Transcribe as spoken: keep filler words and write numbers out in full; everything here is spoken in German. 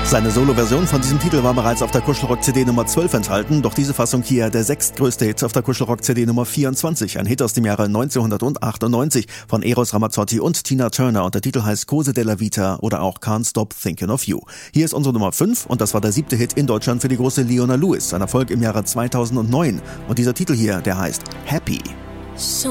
Seine Solo-Version von diesem Titel war bereits auf der Kuschelrock-C D Nummer zwölf enthalten, doch diese Fassung hier der sechstgrößte Hit auf der Kuschelrock-C D Nummer vierundzwanzig, ein Hit aus dem Jahre neunzehnhundertachtundneunzig von Eros Ramazzotti und Tina Turner und der Titel heißt Cose della Vita oder auch Can't Stop Thinking of You. Hier ist unsere Nummer fünf und das war der siebte Hit in Deutschland für die große Leona Lewis, ein Erfolg im Jahre zweitausendneun und dieser Titel hier, der heißt Happy.